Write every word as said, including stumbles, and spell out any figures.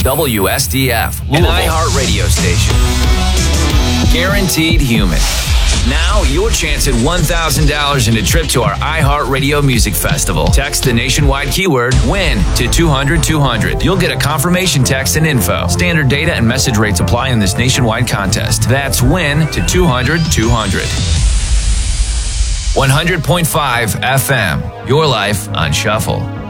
W S D F, an iHeart radio station. Guaranteed human. Now, your chance at one thousand dollars and a trip to our iHeart Radio Music Festival. Text the nationwide keyword WIN to two hundred two hundred. You'll get a confirmation text and info. Standard data and message rates apply in this nationwide contest. That's WIN to two hundred two hundred. one hundred point five F M. Your life on Shuffle.